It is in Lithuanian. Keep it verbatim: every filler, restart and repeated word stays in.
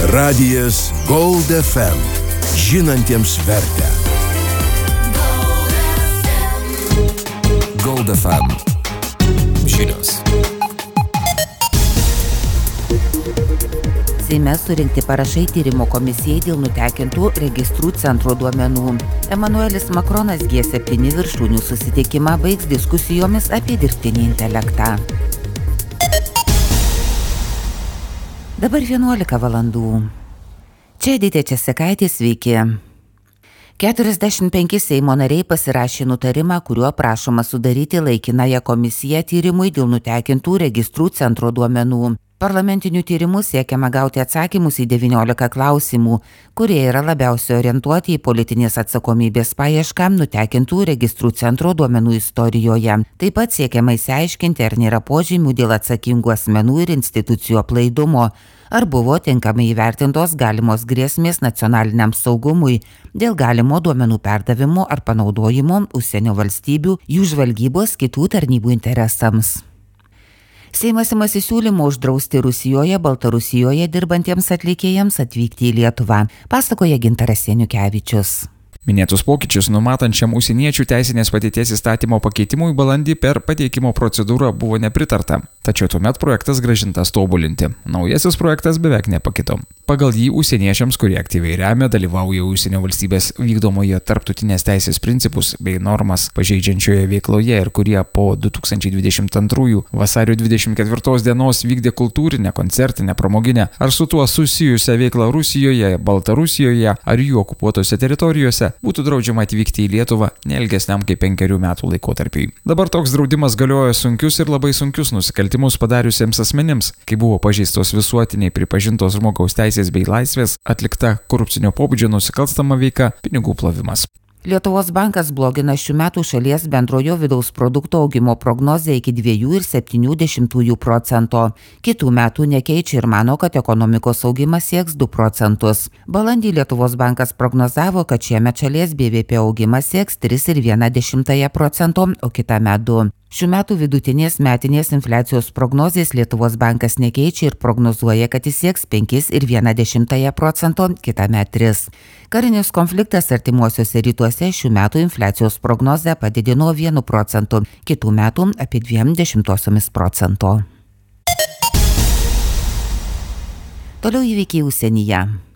Radijas Gold F M. Žinantiems vertę. Gold F M. Žinios. Seime surinkti parašai tyrimo komisijai dėl nutekintų registrų centro duomenų. Emanuelis Makronas G septyni viršūnių susitikimą baigs diskusijomis apie dirbtinį intelektą. Dabar vienuolika valandų. Čia Editė Česekaitė, sveiki. keturiasdešimt penki Seimo nariai pasirašė nutarimą, kuriuo prašoma sudaryti laikinąją komisiją tyrimui dėl nutekintų registrų centro duomenų. Parlamentiniu tyrimu siekiama gauti atsakymus į devyniolika klausimų, kurie yra labiausiai orientuoti į politinės atsakomybės paiešką nutekintų registrų centro duomenų istorijoje. Taip pat siekiama išsiaiškinti, ar nėra požymių dėl atsakingų asmenų ir institucijų aplaidumo, ar buvo tinkamai įvertintos galimos grėsmės nacionaliniam saugumui dėl galimo duomenų perdavimo ar panaudojimo užsienio valstybių, jų žvalgybos kitų tarnybų interesams. Seimas imasi siūlymo uždrausti Rusijoje, Baltarusijoje dirbantiems atlikėjams atvykti į Lietuvą, pasakoja Gintaras Janiukevičius. Minėtus pokyčius numatančiam užsieniečių teisinės padėties įstatymo pakeitimui balandį per pateikimo procedūrą buvo nepritarta, tačiau tuomet projektas grąžintas tobulinti. Naujasis projektas beveik nepakito. Pagal jį užsieniečiams, kurie aktyviai remia, dalyvauja užsienio valstybės vykdomoje tarptautinės teisės principus bei normas pažeidžiančioje veikloje ir kurie po du tūkstančiai dvidešimt antrųjų vasario dvidešimt ketvirtos dienos vykdė kultūrinę, koncertinę, pramoginę ar su tuo susijusią veiklą Rusijoje, Baltarusijoje ar jų okupuotose teritorijose, būtų draudžiama atvykti į Lietuvą neilgesniam kaip penkerių metų laikotarpiui. Dabar toks draudimas galioja sunkius ir labai sunkius nusikaltimus padariusiems asmenims, kai buvo pažeistos visuotiniai pripažintos žmogaus teisės bei laisvės, atlikta korupcinio pobūdžio nusikalstama veika, pinigų plovimas. Lietuvos bankas blogina šių metų šalies bendrojo vidaus produkto augimo prognozę iki dviejų ir septynių dešimtųjų procento. Kitų metų nekeičia ir mano, kad ekonomikos augimas sieks du procentus. Balandį Lietuvos bankas prognozavo, kad šiemet šalies B V P augimas sieks tris ir vieną dešimtąją procento, o kitąmet du. Šių metų vidutinės metinės infliacijos prognozės Lietuvos bankas nekeičia ir prognozuoja, kad jis sieks penkis ir vieną dešimtąją procento, kitąmet tris. Karinis konfliktas artimuosiuose rytuose šių metų infliacijos prognozę padidino vienu procentu, kitų metų apie dviem dešimtosiomis procento. Toliau įvykiai užsienyje.